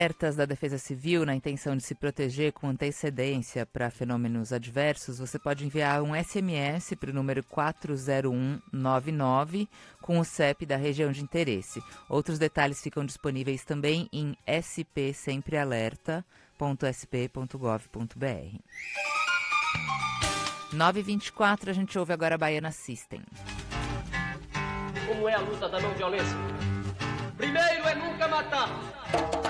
Alertas da Defesa Civil na intenção de se proteger com antecedência para fenômenos adversos, você pode enviar um SMS para o número 40199 com o CEP da região de interesse. Outros detalhes ficam disponíveis também em spsemprealerta.sp.gov.br. 9h24, a gente ouve agora a Baiana System. Como é a luta da não violência? Primeiro é nunca matar.